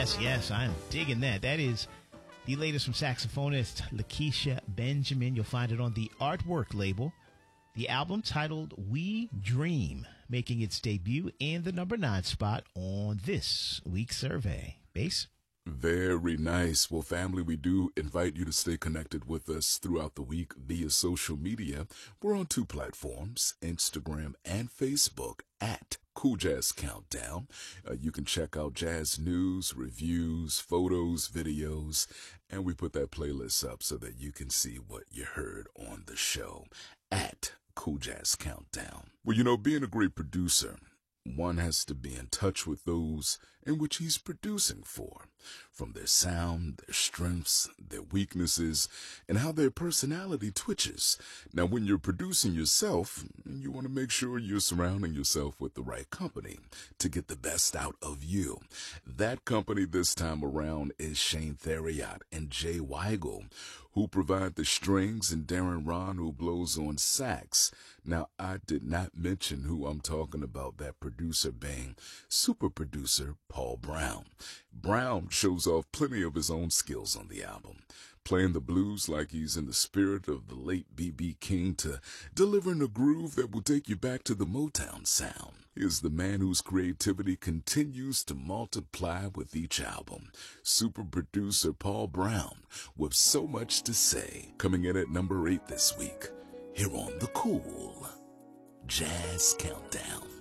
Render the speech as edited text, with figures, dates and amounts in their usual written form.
Yes, I'm digging that. That is the latest from saxophonist Lakeisha Benjamin. You'll find it on the Artwork label. The album titled We Dream, making its debut in the number 9 spot on this week's survey. Bass? Very nice. Well, family, we do invite you to stay connected with us throughout the week via social media. We're on 2 platforms, Instagram and Facebook, at Cool Jazz Countdown. You can check out jazz news, reviews, photos, videos, and we put that playlist up so that you can see what you heard on the show at Cool Jazz Countdown. Well, being a great producer, one has to be in touch with those in which he's producing for, from their sound, their strengths, their weaknesses, and how their personality twitches. Now, when you're producing yourself, you want to make sure you're surrounding yourself with the right company to get the best out of you. That company this time around is Shane Theriot and Jay Weigel, who provide the strings, and Darren Ron, who blows on sax. Now, I did not mention who I'm talking about, that producer being super producer Paul Brown. Brown shows off plenty of his own skills on the album, playing the blues like he's in the spirit of the late B.B. King to delivering a groove that will take you back to the Motown sound. Is the man whose creativity continues to multiply with each album, super producer Paul Brown, with so much to say, coming in at number 8 this week, here on the Cool Jazz Countdown.